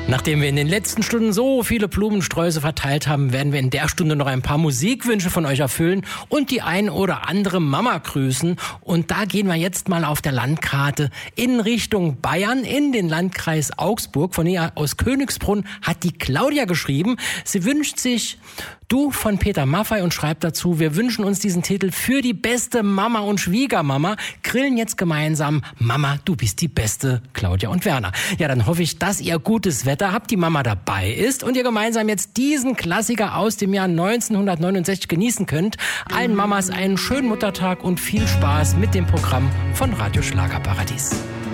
Nachdem wir in den letzten Stunden so viele Blumensträuße verteilt haben, werden wir in der Stunde noch ein paar Musikwünsche von euch erfüllen und die ein oder andere Mama grüßen. Und da gehen wir jetzt mal auf der Landkarte in Richtung Bayern, in den Landkreis Augsburg. Von hier aus Königsbrunn hat die Claudia geschrieben. Sie wünscht sich Du von Peter Maffay und schreibt dazu: Wir wünschen uns diesen Titel für die beste Mama und Schwiegermama. Grillen jetzt gemeinsam. Mama, du bist die beste, Claudia und Werner. Ja, dann hoffe ich, dass ihr gutes Wetter habt, die Mama dabei ist und ihr gemeinsam jetzt diesen Klassiker aus dem Jahr 1969 genießen könnt. Allen Mamas einen schönen Muttertag und viel Spaß mit dem Programm von Radio Schlagerparadies.